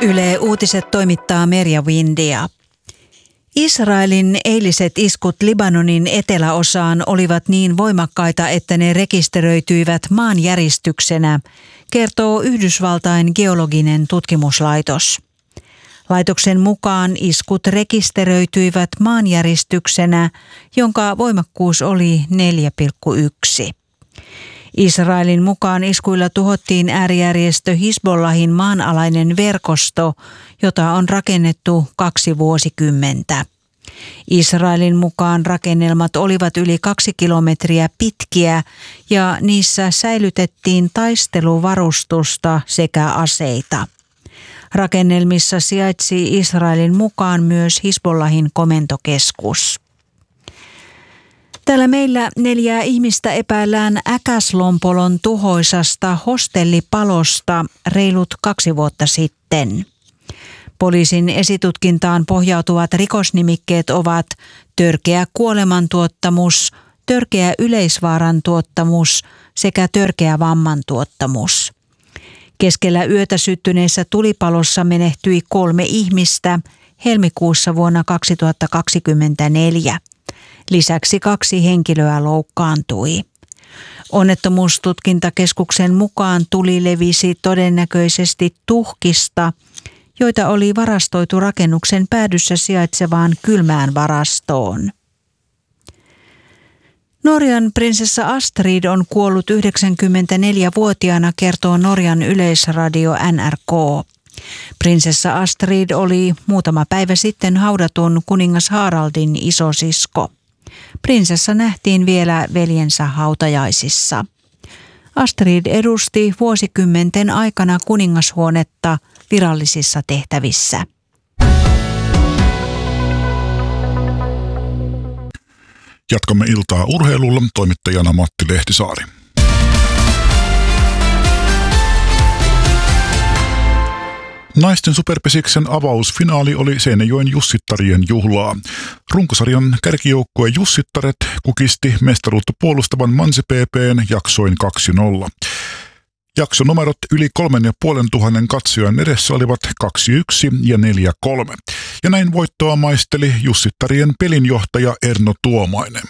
Yle Uutiset toimittaa Merja Windia. Israelin eiliset iskut Libanonin eteläosaan olivat niin voimakkaita, että ne rekisteröityivät maanjäristyksenä, kertoo Yhdysvaltain geologinen tutkimuslaitos. Laitoksen mukaan iskut rekisteröityivät maanjäristyksenä, jonka voimakkuus oli 4,1. Israelin mukaan iskuilla tuhottiin äärijärjestö Hizbollahin maanalainen verkosto, jota on rakennettu 2 vuosikymmentä. Israelin mukaan rakennelmat olivat yli 2 kilometriä pitkiä ja niissä säilytettiin taisteluvarustusta sekä aseita. Rakennelmissa sijaitsi Israelin mukaan myös Hizbollahin komentokeskus. Täällä meillä 4 ihmistä epäillään Äkäslompolon tuhoisasta hostellipalosta reilut 2 vuotta sitten. Poliisin esitutkintaan pohjautuvat rikosnimikkeet ovat törkeä kuolemantuottamus, törkeä yleisvaaran tuottamus sekä törkeä vammantuottamus. Keskellä yötä syttyneessä tulipalossa menehtyi 3 ihmistä helmikuussa vuonna 2024. Lisäksi 2 henkilöä loukkaantui. Onnettomuustutkintakeskuksen mukaan tuli levisi todennäköisesti tuhkista, joita oli varastoitu rakennuksen päädyssä sijaitsevaan kylmään varastoon. Norjan prinsessa Astrid on kuollut 94-vuotiaana, kertoo Norjan yleisradio NRK. Prinsessa Astrid oli muutama päivä sitten haudatun kuningas Haraldin isosisko. Prinsessa nähtiin vielä veljensä hautajaisissa. Astrid edusti vuosikymmenten aikana kuningashuonetta virallisissa tehtävissä. Jatkamme iltaa urheilulla, toimittajana Matti Lehtisaari. Naisten superpesiksen avausfinaali oli Seinäjoen jussittarien juhlaa. Runkosarjan kärkijoukkue Jussittaret kukisti mestaruutta puolustavan Mansi PP:n jaksoin 2-0. Jaksonumerot yli 3500 katsojan edessä olivat 2-1 ja 4-3. Ja näin voittoa maisteli Jussittarien pelinjohtaja Erno Tuomainen.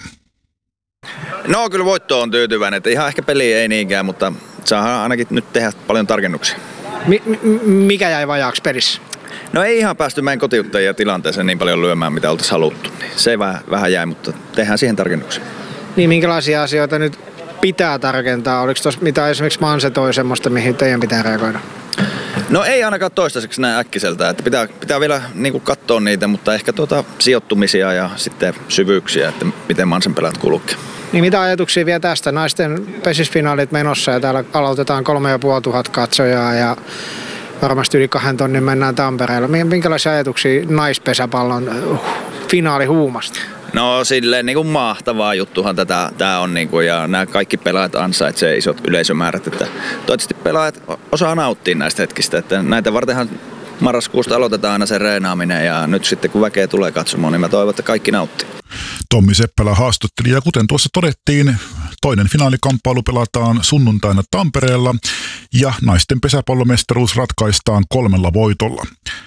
No kyllä voitto on tyytyväinen, että ihan ehkä peli ei niinkään, mutta saadaan ainakin nyt tehdä paljon tarkennuksia. Mikä jäi vajaaksi pelissä? No ei ihan päästy meidän kotiuttajia tilanteeseen niin paljon lyömään, mitä oltaisiin haluttu. Se vähän jäi, mutta tehdään siihen tarkennuksia. Niin minkälaisia asioita nyt pitää tarkentaa? Oliko tuossa mitä esimerkiksi Manse toi semmoista, mihin teidän pitää reagoida? No ei ainakaan toistaiseksi näin äkkiseltä. Että pitää vielä katsoa niitä, mutta ehkä sijoittumisia ja sitten syvyyksiä, että miten Mansen pelät kulkee. Niin mitä ajatuksia vielä tästä? Naisten pesisfinaalit menossa ja täällä aloitetaan 3500 katsojaa ja varmasti yli 2 tonnin mennään Tampereella. Minkälaisia ajatuksia naispesäpallon finaalihuumasta? No silleen mahtavaa juttuhan tämä on ja nämä kaikki pelaajat ansaitsee isot yleisömäärät, että toivottavasti pelaajat osaa nauttia näistä hetkistä, että näitä vartenhan marraskuusta aloitetaan aina se reenaaminen ja nyt sitten kun väkeä tulee katsomaan, niin mä toivon, että kaikki nauttii. Tommi Seppälä haastatteli ja kuten tuossa todettiin, toinen finaalikamppailu pelataan sunnuntaina Tampereella ja naisten pesäpallomestaruus ratkaistaan 3 voitolla.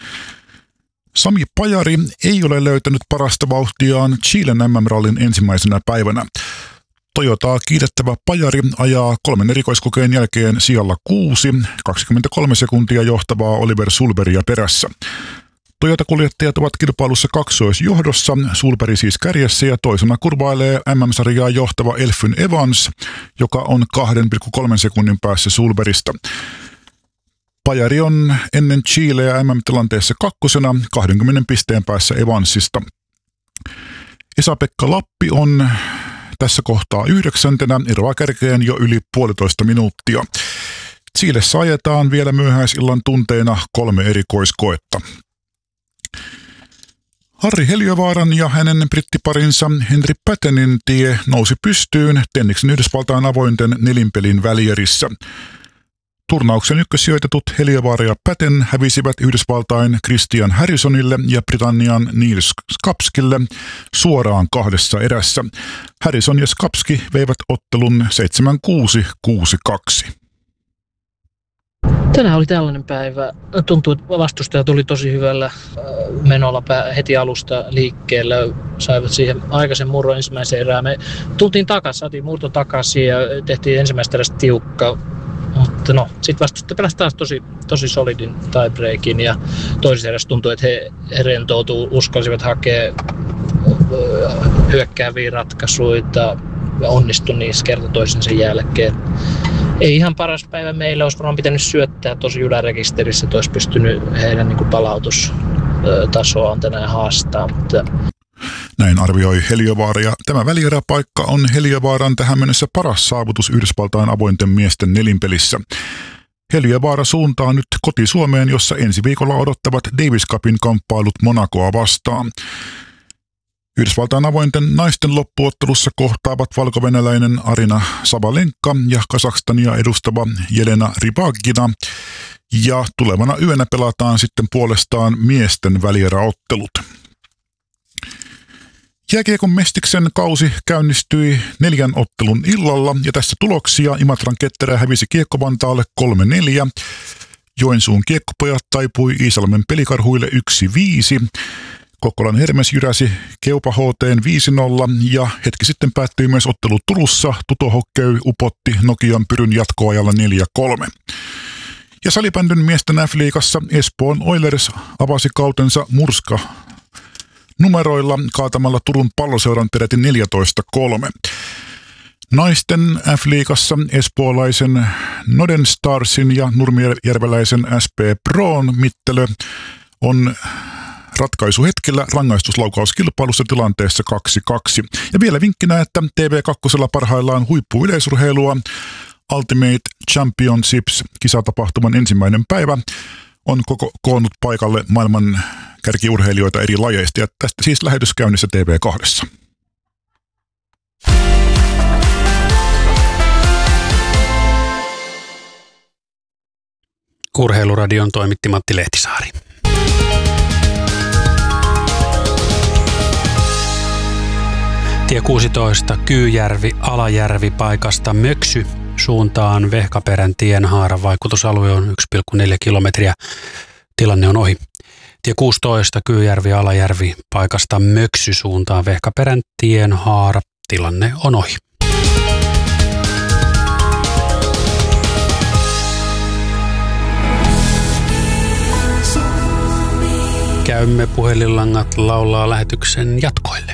Sami Pajari ei ole löytänyt parasta vauhtiaan Chilen MM-rallin ensimmäisenä päivänä. Toyotaa kiitettävä Pajari ajaa 3 erikoiskokeen jälkeen sijalla 6, 23 sekuntia johtavaa Oliver Sulberia perässä. Toyota-kuljettajat ovat kilpailussa kaksoisjohdossa, Sulberi siis kärjessä ja toisena kurvailee MM-sarjaa johtava Elfyn Evans, joka on 2,3 sekunnin päässä Sulberista. Pajari on ennen Chileä MM-tilanteessa 2. 20 pisteen päässä Evansista. Esa-Pekka Lappi on tässä kohtaa 9. eroa kärkeen jo yli 1,5 minuuttia. Chilessä ajetaan vielä myöhäisillan tunteina 3 erikoiskoetta. Harri Heliövaaran ja hänen brittiparinsa Henri Pattenin tie nousi pystyyn Tenniksen Yhdysvaltain avointen nelinpelin välierissä. Turnauksen ykkössijoitetut Heliövaara ja Patten hävisivät Yhdysvaltain Christian Harrisonille ja Britannian Neil Skapskille suoraan 2 erässä. Harrison ja Skapski veivät ottelun 7-6, 6-2. Tänään oli tällainen päivä. Tuntuu, että vastustajat oli tosi hyvällä menolla heti alusta liikkeellä. Saivat siihen aikaisen murron ensimmäiseen erään. Me tultiin takaisin, saatiin murto takaisin ja tehtiin ensimmäistä erästä tiukka. Mutta sitten vastustajat pelasivat taas tosi solidin tiebreakin ja toisessa erässä tuntui, että he rentoutuivat, uskalsivat hakea hyökkääviä ratkaisuja ja onnistui niissä kerta toisensa jälkeen. Ei ihan paras päivä meillä, olisi varmaan pitänyt syöttää tosi ylärekisterissä, että olisi pystynyt heidän niin kuin palautustasoaan tänään haastaa. Mutta näin arvioi Heliövaara, ja tämä välieräpaikka on Heliövaaran tähän mennessä paras saavutus Yhdysvaltain avointen miesten nelinpelissä. Heliövaara suuntaa nyt koti-Suomeen, jossa ensi viikolla odottavat Davis Cupin kamppailut Monacoa vastaan. Yhdysvaltain avointen naisten loppuottelussa kohtaavat valkovenäläinen Arina Sabalenka ja Kazakstania edustava Jelena Rybakina. Ja tulevana yönä pelataan sitten puolestaan miesten välieräottelut. Jääkiekon Mestiksen kausi käynnistyi 4 ottelun illalla ja tässä tuloksia. Imatran Ketterä hävisi Kiekko Vantaalle 3-4. Joensuun Kiekkopojat taipui Iisalmen Pelikarhuille 1-5. Kokkolan Hermes jyräsi Keupa HT:n 5-0 ja hetki sitten päättyi myös ottelu Turussa. Tuto Hockey upotti Nokian Pyryn jatkoajalla 4-3. Ja salibändyn miesten F-liigassa Espoon Oilers avasi kautensa murska numeroilla kaatamalla Turun Palloseuran peräti 14-3. Naisten F-liigassa espoolaisen Noden Starsin ja nurmijärveläisen SP Proon mittelö on ratkaisuhetkellä rangaistuslaukauskilpailussa tilanteessa 2-2. Ja vielä vinkkinä, että TV2 parhaillaan huippuyleisurheilua. Ultimate Championships-kisatapahtuman ensimmäinen päivä on koonnut paikalle maailman kärkiurheilijoita eri lajeista. Ja tästä siis lähetys käynnissä TV2. Urheiluradion toimitti Matti Lehtisaari. Tie 16 Kyyjärvi Alajärvi paikasta Möksy suuntaan Vehkaperän tienhaaran vaikutusalue on 1,4 kilometriä. Tilanne on ohi. Tie 16 Kyyjärvi Alajärvi paikasta Möksy suuntaan Vehkaperän tienhaara. Tilanne on ohi. Käymme puhelinlangat laulaa lähetyksen jatkoille.